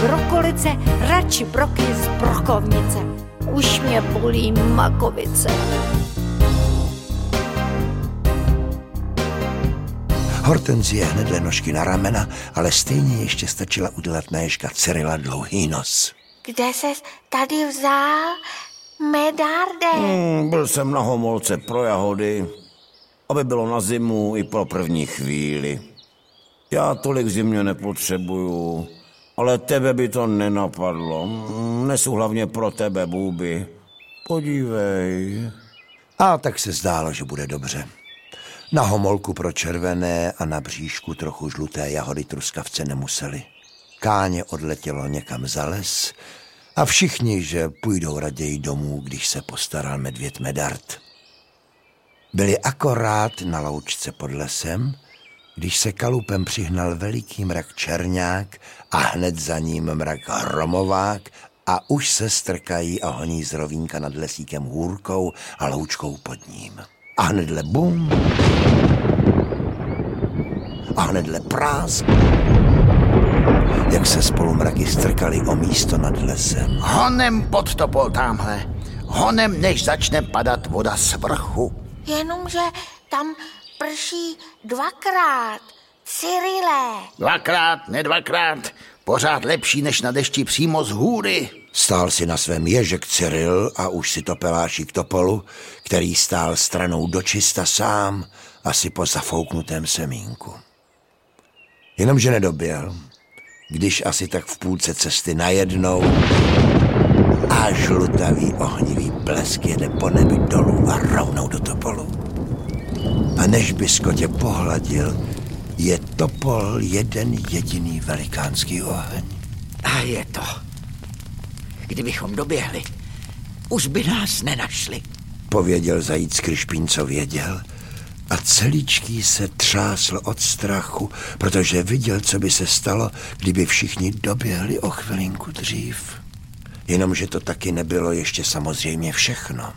brokolice, radši broky z brokovnice. Už mě bolí makovice. Hortenzie hnedle nožky na ramena, ale stejně ještě stačila udělat na Ježka Cyrila dlouhý nos. Kde ses tady vzal, Medarde? Byl jsem na Homolce pro jahody, aby bylo na zimu i pro první chvíli. Já tolik zimě nepotřebuju, ale tebe by to nenapadlo. Nesu hlavně pro tebe, Bůby. Podívej. A tak se zdálo, že bude dobře. Na Homolku pro červené a na bříšku trochu žluté jahody truskavce nemuseli. Káně odletělo někam za les a všichni, že půjdou raději domů, když se postaral medvěd Medard. Byli akorát na loučce pod lesem, když se kalupem přihnal veliký mrak Čerňák a hned za ním mrak Hromovák a už se strkají a honí z rovínka nad lesíkem hůrkou a loučkou pod ním. A hnedle bum. A hnedle prásk. Jak se spolu mraky strkali o místo nad lesem. Honem pod topol tamhle. Honem, než začne padat voda z vrchu. Jenomže tam prší dvakrát, Cyrile. Dvakrát, ne dvakrát. Pořád lepší, než na dešti přímo z hůry. Stál si na svém Ježek Cyril a už si to pelášík Topolu, který stál stranou dočista sám, asi po zafouknutém semínku. Jenomže nedoběhl, když asi tak v půlce cesty najednou a žlutavý ohnivý blesk jede po nebi dolů a rovnou do Topolu. A než by skotě pohladil, je Topol jeden jediný velikánský oheň. A je to. Kdybychom doběhli, už by nás nenašli. Pověděl zajíc Kryšpín, co věděl, a celíčký se třásl od strachu, protože viděl, co by se stalo, kdyby všichni doběhli o chvilinku dřív. Jenomže to taky nebylo ještě samozřejmě všechno.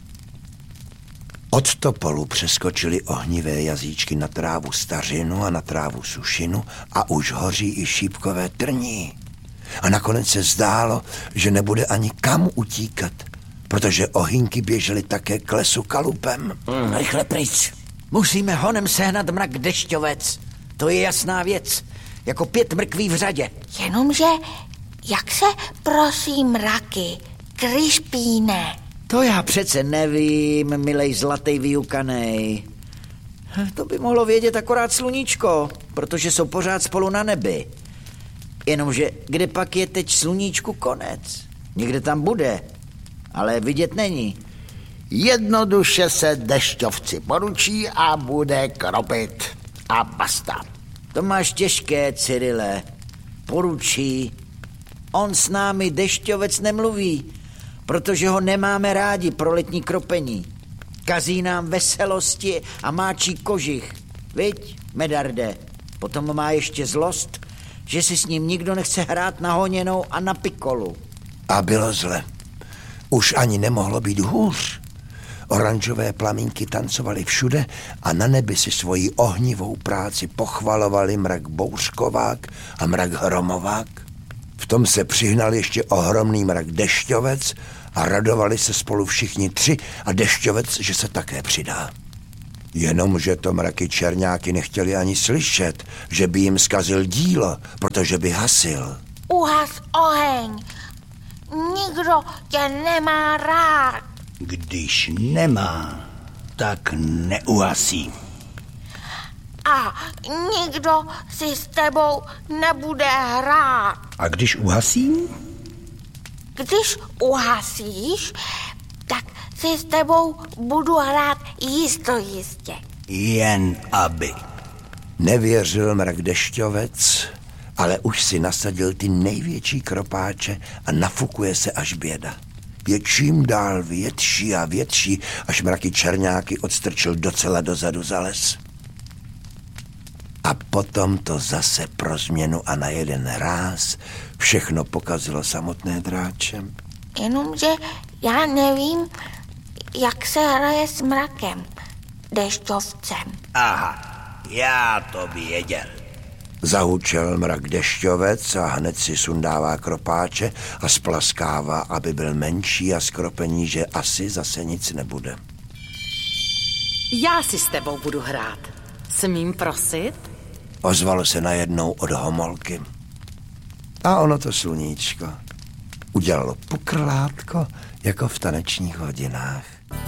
Od Topolu přeskočili ohnivé jazyčky na trávu stařinu a na trávu sušinu a už hoří i šípkové trní. A nakonec se zdálo, že nebude ani kam utíkat, protože ohýnky běžely také k lesu kalupem. Rychle pryč. Musíme honem sehnat mrak Dešťovec. To je jasná věc. Jako 5 mrkví v řadě. Jenomže, jak se prosí mraky, Kryšpíne? To já přece nevím, milej zlatej vyukanej. To by mohlo vědět akorát sluníčko, protože jsou pořád spolu na nebi. Jenomže kde pak je teď sluníčku konec? Někde tam bude, ale vidět není. Jednoduše se Dešťovci poručí a bude kropit. A basta. To máš těžké, Cyrile. Poručí. On s námi Dešťovec nemluví, protože ho nemáme rádi pro letní kropení. Kazí nám veselosti a máčí kožich. Viď, Medarde? Potom má ještě zlost, že si s ním nikdo nechce hrát na honěnou a na pikolu. A bylo zle. Už ani nemohlo být hůř. Oranžové plamínky tancovaly všude a na nebi si svoji ohnivou práci pochvalovali mrak Bouřkovák a mrak Hromovák. V tom se přihnal ještě ohromný mrak Dešťovec a radovali se spolu všichni 3 a Dešťovec, že se také přidá. Jenomže to mraky Čerňáky nechtěli ani slyšet, že by jim zkazil dílo, protože by hasil. Uhas oheň. Nikdo tě nemá rád. Když nemá, tak neuhasí. A nikdo si s tebou nebude hrát. A když uhasím? Když uhasíš, tak si s tebou budu hrát jistě. Jen aby. Nevěřil mrak Dešťovec, ale už si nasadil ty největší kropáče a nafukuje se až běda. Je čím dál větší a větší, až mraky Čerňáky odstrčil docela dozadu za les. A potom to zase pro změnu a na jeden ráz všechno pokazilo samotné dráče. Jenomže já nevím, jak se hraje s mrakem Dešťovcem. Aha, já to věděl. Zahučel mrak Dešťovec a hned si sundává kropáče a splaskává, aby byl menší a skropení, že asi zase nic nebude. Já si s tebou budu hrát. Smím prosit? Ozvalo se najednou od Homolky. A ono to sluníčko udělalo pukrlátko jako v tanečních hodinách.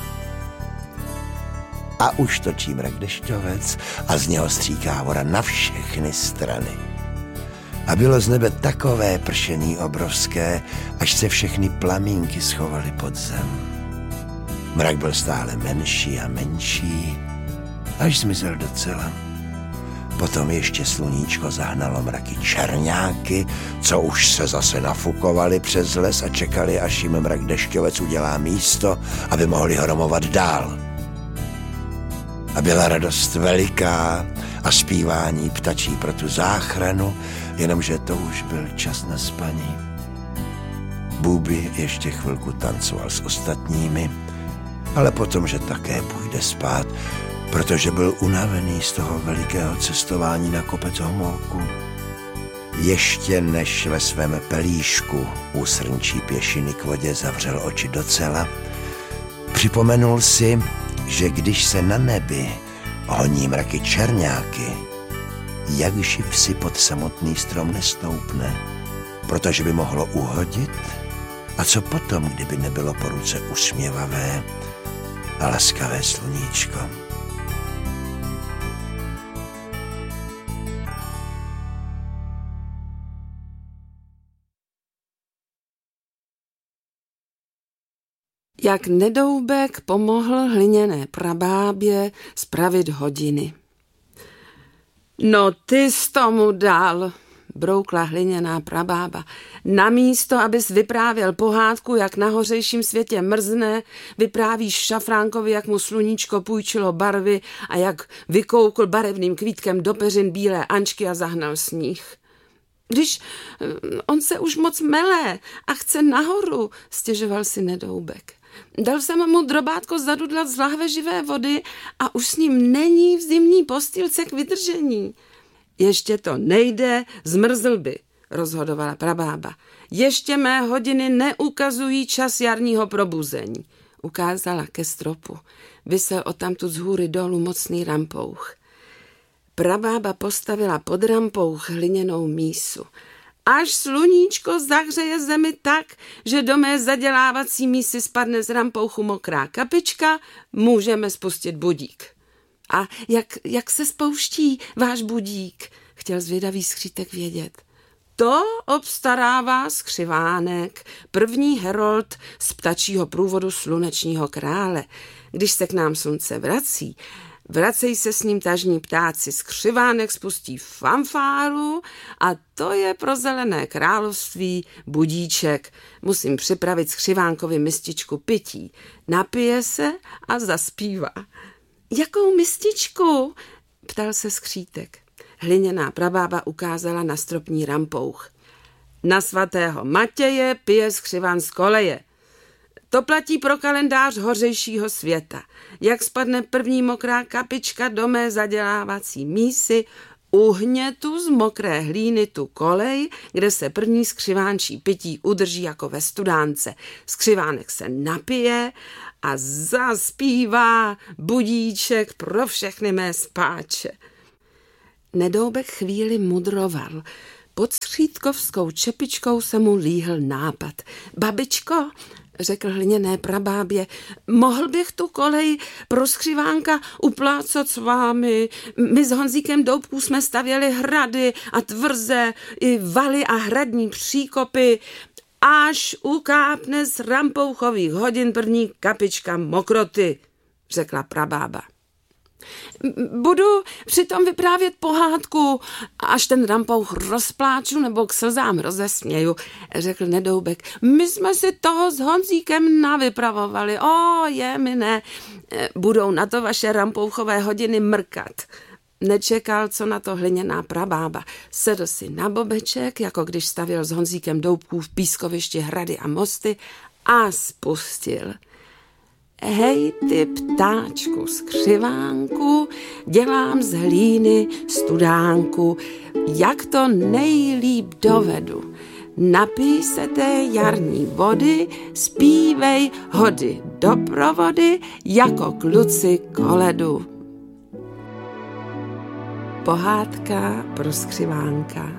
A už točí mrak Dešťovec a z něho stříká voda na všechny strany. A bylo z nebe takové pršení obrovské, až se všechny plamínky schovaly pod zem. Mrak byl stále menší a menší, až zmizel docela. Potom ještě sluníčko zahnalo mraky čerňáky, co už se zase nafukovali přes les a čekali, až jim mrak Dešťovec udělá místo, aby mohli hromovat dál. A byla radost veliká a zpívání ptačí pro tu záchranu, jenomže to už byl čas na spaní. Bůby ještě chvilku tancoval s ostatními, ale potom, že také půjde spát, protože byl unavený z toho velikého cestování na kopec Homolku. Ještě než ve svém pelíšku u srnčí pěšiny k vodě zavřel oči docela, připomenul si, že když se na nebi honí mraky čerňáky, jak živ si pod samotný strom nestoupne, protože by mohlo uhodit. A co potom, kdyby nebylo po ruce usměvavé a laskavé sluníčko? Jak Nedoubek pomohl hliněné prabábě spravit hodiny. No ty jsi tomu dal, broukla hliněná prabába. Namísto, abys vyprávěl pohádku, jak na hořejším světě mrzne, vyprávíš Šafránkovi, jak mu sluníčko půjčilo barvy a jak vykoukl barevným kvítkem do peřin bílé ančky a zahnal sníh. Když on se už moc mele a chce nahoru, stěžoval si Nedoubek. Dal jsem mu drobátko za dudla z lahve živé vody a už s ním není v zimní postýlce k vydržení. Ještě to nejde, zmrzl by, rozhodovala prabába. Ještě mé hodiny neukazují čas jarního probuzení. Ukázala ke stropu. Visel odtamtud z hůry dolů mocný rampouch. Prabába postavila pod rampouch hliněnou mísu. Až sluníčko zahřeje zemi tak, že do mé zadělávací mísy spadne z rampouchu mokrá kapička, můžeme spustit budík. A jak se spouští váš budík? Chtěl zvědavý skřítek vědět. To obstarává skřivánek, první herold z ptačího průvodu slunečního krále. Když se k nám slunce vracejí se s ním tažní ptáci, skřivánek spustí fanfáru a to je pro zelené království budíček. Musím připravit skřivánkovi mističku pití. Napije se a zaspívá. Jakou mističku? Ptal se skřítek. Hliněná prabába ukázala na stropní rampouch. Na svatého Matěje pije skřiván z koleje. To platí pro kalendář hořejšího světa. Jak spadne první mokrá kapička do mé zadělávací mísy, uhnětu z mokré hlíny tu kolej, kde se první skřivánčí pití udrží jako ve studánce. Skřivánek se napije a zaspívá budíček pro všechny mé spáče. Nedoubek chvíli mudroval. Pod skřítkovskou čepičkou se mu líhl nápad. Babičko, řekl hliněné prabábě, mohl bych tu kolej pro skřivánka uplácat s vámi. My s Honzíkem Doubků jsme stavěli hrady a tvrze, i valy a hradní příkopy, až ukápne z rampouchových hodin první kapička mokroty, řekla prabába. Budu přitom vyprávět pohádku, až ten rampouch rozpláču nebo k slzám rozesměju, řekl Nedoubek. My jsme si toho s Honzíkem navypravovali. Je mi ne. Budou na to vaše rampouchové hodiny mrkat. Nečekal, co na to hliněná prabába. Sedl si na bobeček, jako když stavěl s Honzíkem Doubků v pískovišti hrady a mosty a spustil. Hej ty ptáčku skřivánku, dělám z hlíny studánku, jak to nejlíp dovedu. Napij se té jarní vody, zpívej hody do provody, jako kluci koledu. Pohádka pro skřivánka.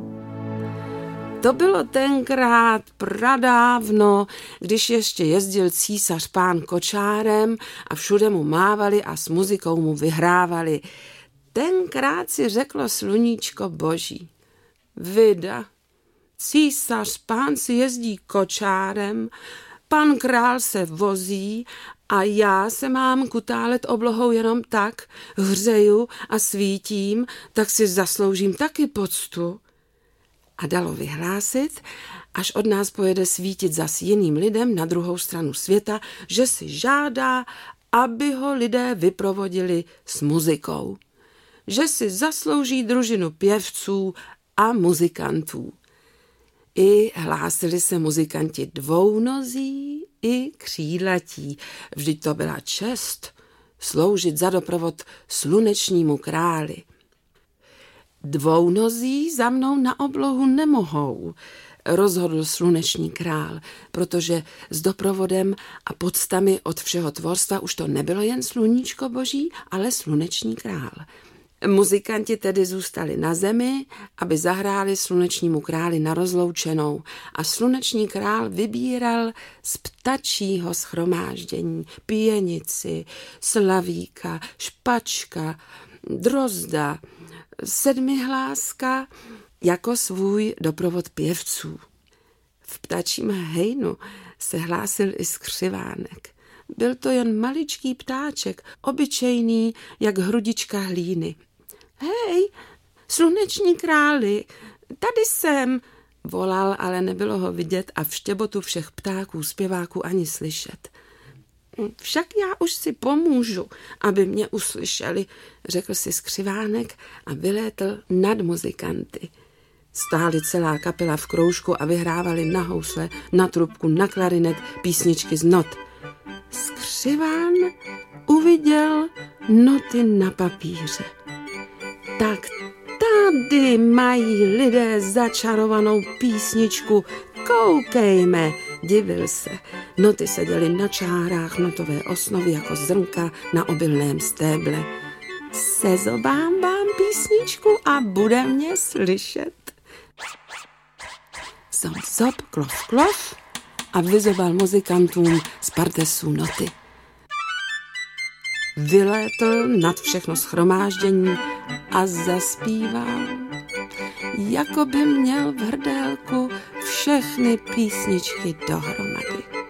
To bylo tenkrát pradávno, když ještě jezdil císař pán kočárem a všude mu mávali a s muzikou mu vyhrávali. Tenkrát si řeklo sluníčko boží: vida, císař pán si jezdí kočárem, pan král se vozí a já se mám kutálet oblohou jenom tak, hřeju a svítím, tak si zasloužím taky poctu. A dalo vyhlásit, až od nás pojede svítit zas jiným lidem na druhou stranu světa, že si žádá, aby ho lidé vyprovodili s muzikou. Že si zaslouží družinu pěvců a muzikantů. I hlásili se muzikanti dvounozí i křídlatí. Vždyť to byla čest sloužit za doprovod slunečnímu králi. Dvounozí za mnou na oblohu nemohou, rozhodl sluneční král, protože s doprovodem a poctami od všeho tvorstva už to nebylo jen sluníčko boží, ale sluneční král. Muzikanti tedy zůstali na zemi, aby zahráli slunečnímu králi na rozloučenou a sluneční král vybíral z ptačího shromáždění pěnici, slavíka, špačka, drozda, sedmihláska jako svůj doprovod pěvců. V ptačím hejnu se hlásil i skřivánek. Byl to jen maličký ptáček, obyčejný jak hrudička hlíny. Hej, sluneční králi, tady jsem, volal, ale nebylo ho vidět a v štěbotu všech ptáků, zpěváků ani slyšet. Však já už si pomůžu, aby mě uslyšeli, řekl si skřivánek a vylétl nad muzikanty. Stáli celá kapela v kroužku a vyhrávali na housle, na trubku, na klarinet písničky z not. Skřiván uviděl noty na papíře. Tak tady mají lidé začarovanou písničku, koukejme, divil se. Noty seděly na čárách notové osnovy jako zrnka na obilném stéble. Sezobám vám písničku a bude mě slyšet. Zob, zob, klof, klof a vyzobal muzikantům z partesů noty. Vylétl nad všechno shromáždění a zaspíval, jako by měl v hrdélku všechny písničky dohromady.